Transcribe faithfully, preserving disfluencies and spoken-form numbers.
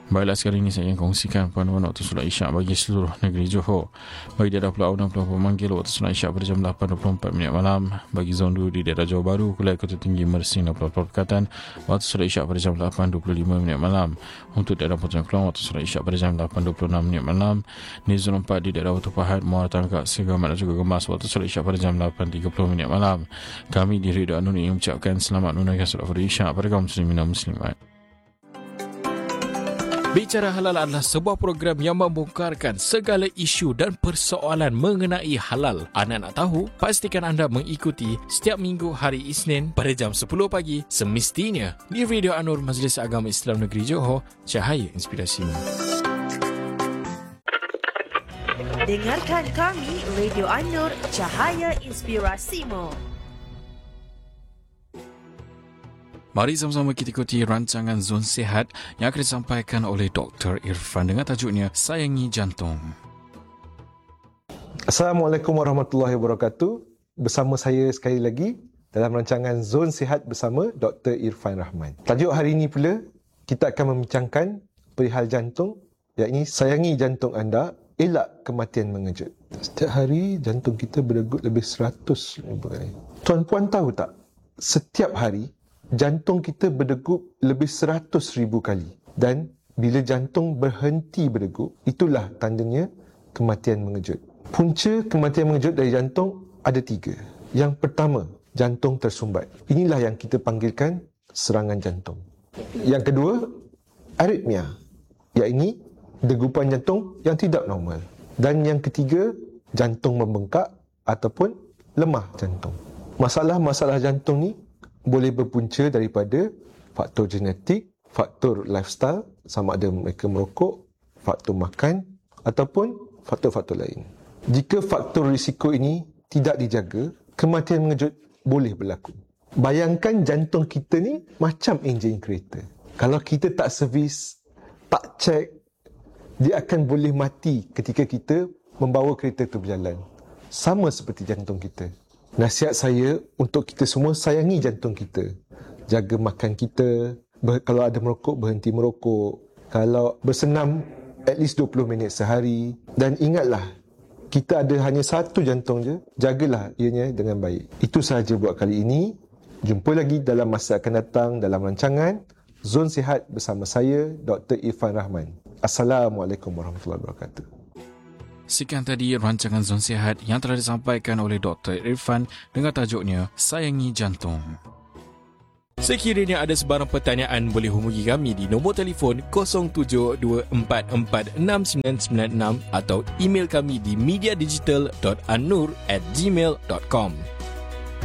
Baiklah, sekali ini saya ingin kongsikan panduan waktu solat Isyak bagi seluruh negeri Johor. Bagi daerah Pulau dan Pulau Pemanggil, waktu solat Isyak pada jam lapan dua puluh empat minit malam. Bagi zon dua di daerah Johor Bahru, Kuliah Kota Tinggi, Mersing dan Pulau Perkatan, waktu solat Isyak pada jam lapan dua puluh lima minit malam. Untuk daerah Putrajaya Kelong, waktu solat Isyak pada jam lapan dua puluh enam minit malam. Di zon empat di daerah Batu Pahat, Muara Tangkak, Segamat dan juga Gemas, waktu solat Isyak pada jam lapan tiga puluh minit malam. Kami di Radio An-Nur ingin mengucapkan selamat menunaikan solat fardu Isyak pada kaum muslimin dan muslimat. Bicara Halal adalah sebuah program yang membongkarkan segala isu dan persoalan mengenai halal. Anda nak tahu? Pastikan anda mengikuti setiap minggu hari Isnin pada jam sepuluh pagi semestinya di Radio An-Nur, Majlis Agama Islam Negeri Johor, cahaya inspirasimu. Dengarkan kami Radio An-Nur, cahaya inspirasimu. Mari sama-sama kita ikuti rancangan Zon Sihat yang akan disampaikan oleh Doktor Irfan dengan tajuknya Sayangi Jantung. Assalamualaikum warahmatullahi wabarakatuh. Bersama saya sekali lagi dalam rancangan Zon Sihat bersama Doktor Irfan Rahman. Tajuk hari ini pula kita akan membincangkan perihal jantung, iaitu sayangi jantung anda, elak kematian mengejut. Setiap hari jantung kita berdegup lebih seratus ribu kali. Tuan-puan tahu tak? Setiap hari jantung kita berdegup lebih seratus ribu kali. Dan bila jantung berhenti berdegup, itulah tandanya kematian mengejut. Punca kematian mengejut dari jantung ada tiga. Yang pertama, jantung tersumbat. Inilah yang kita panggilkan serangan jantung. Yang kedua, aritmia, iaitu degupan jantung yang tidak normal. Dan yang ketiga, jantung membengkak ataupun lemah jantung. Masalah-masalah jantung ni boleh berpunca daripada faktor genetik, faktor lifestyle, sama ada mereka merokok, faktor makan ataupun faktor-faktor lain. Jika faktor risiko ini tidak dijaga, kematian mengejut boleh berlaku. Bayangkan jantung kita ni macam enjin kereta. Kalau kita tak servis, tak cek, dia akan boleh mati ketika kita membawa kereta itu berjalan. Sama seperti jantung kita. Nasihat saya untuk kita semua, sayangi jantung kita. Jaga makan kita. Ber- kalau ada merokok, berhenti merokok. Kalau bersenam, at least dua puluh minit sehari. Dan ingatlah, kita ada hanya satu jantung je. Jagalah ianya dengan baik. Itu sahaja buat kali ini. Jumpa lagi dalam masa akan datang dalam rancangan Zon Sihat bersama saya, Doktor Irfan Rahman. Assalamualaikum warahmatullahi wabarakatuh. Sekian tadi rancangan Zon Sihat yang telah disampaikan oleh Doktor Irfan dengan tajuknya Sayangi Jantung. Sekiranya ada sebarang pertanyaan, boleh hubungi kami di nombor telefon kosong tujuh dua empat empat enam sembilan sembilan enam atau email kami di mediadigital dot annur at gmail dot com.